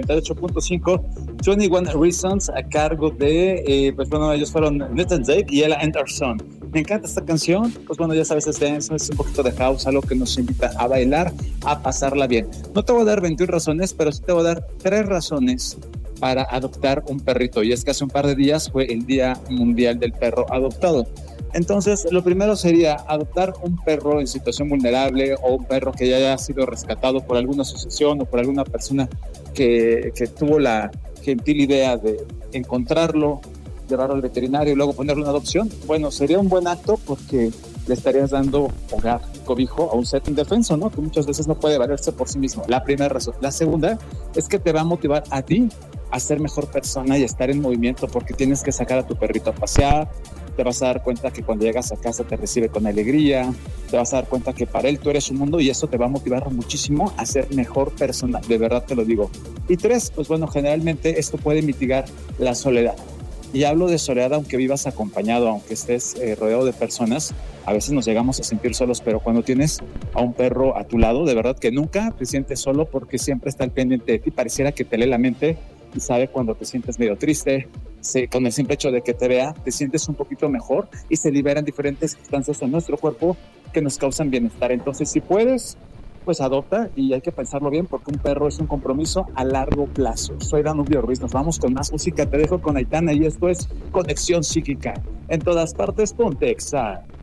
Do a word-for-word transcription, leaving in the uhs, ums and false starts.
noventa y ocho punto cinco, veintiuno Reasons, a cargo de, eh, pues bueno, ellos fueron Nathan Dave y Ella Anderson. Me encanta esta canción, pues bueno, ya sabes, es dance, es un poquito de house, algo que nos invita a bailar, a pasarla bien. No te voy a dar veintiuna razones, pero sí te voy a dar tres razones para adoptar un perrito, y es que hace un par de días fue el Día Mundial del Perro Adoptado. Entonces, lo primero sería adoptar un perro en situación vulnerable o un perro que ya haya sido rescatado por alguna asociación o por alguna persona que, que tuvo la gentil idea de encontrarlo, llevarlo al veterinario y luego ponerlo en adopción. Bueno, sería un buen acto porque le estarías dando hogar, cobijo a un ser indefenso, ¿no? Que muchas veces no puede valerse por sí mismo. La primera razón. La segunda es que te va a motivar a ti a ser mejor persona y a estar en movimiento, porque tienes que sacar a tu perrito a pasear. Te vas a dar cuenta que cuando llegas a casa te recibe con alegría, te vas a dar cuenta que para él tú eres un mundo, y eso te va a motivar muchísimo a ser mejor persona, de verdad te lo digo. Y tres, pues bueno, generalmente esto puede mitigar la soledad. Y hablo de soledad aunque vivas acompañado, aunque estés eh, rodeado de personas. A veces nos llegamos a sentir solos, pero cuando tienes a un perro a tu lado, de verdad que nunca te sientes solo, porque siempre está al pendiente de ti. Pareciera que te lee la mente y sabe cuando te sientes medio triste. Se, con el simple hecho de que te vea, te sientes un poquito mejor y se liberan diferentes sustancias en nuestro cuerpo que nos causan bienestar. Entonces, si puedes, pues adopta, y hay que pensarlo bien, porque un perro es un compromiso a largo plazo. Soy Danubio Ruiz, nos vamos con más música. Te dejo con Aitana y esto es Conexión Psíquica. En todas partes, ponte Exa.